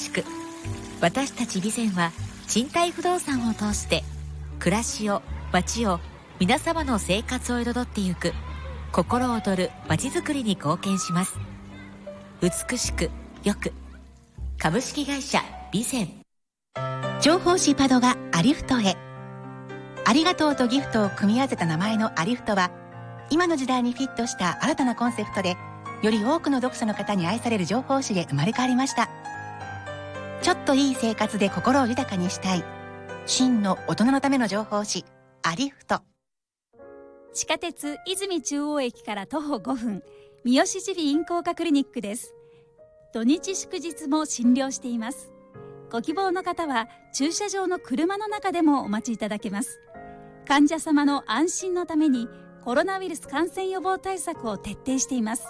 築。私たち備前は賃貸不動産を通して暮らしを、街を、皆様の生活を彩ってゆく心躍る街づくりに貢献します。美しくよく、株式会社備前。 情報誌パドがアリフトへ。ありがとうとギフトを組み合わせた名前のアリフトは、今の時代にフィットした新たなコンセプトで、より多くの読者の方に愛される情報誌で生まれ変わりました。ちょっといい生活で心を豊かにしたい、真の大人のための情報誌アリフト。 地下鉄泉中央駅から徒歩5分、三好耳鼻咽喉科クリニックです。土日祝日も診療しています。ご希望の方は駐車場の車の中でもお待ちいただけます。患者様の安心のためにコロナウイルス感染予防対策を徹底しています。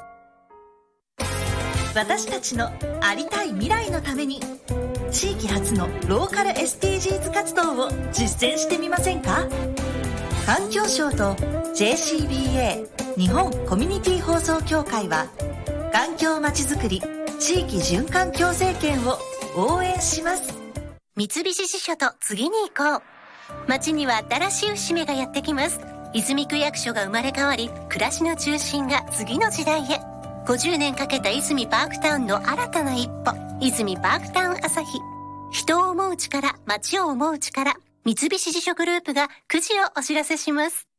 私たちのありたい未来のために、地域発のローカル SDGs 活動を実践してみませんか？環境省と JCBA 日本コミュニティ放送協会は、環境まちづくり地域循環共生圏を応援します。 三菱地所と次に行こう。街には新しい節目がやってきます。泉区役所が生まれ変わり、暮らしの中心が次の時代へ。50年かけた泉パークタウンの新たな一歩、泉パークタウン朝日。人を思う力、街を思う力、三菱地所グループが9時をお知らせします。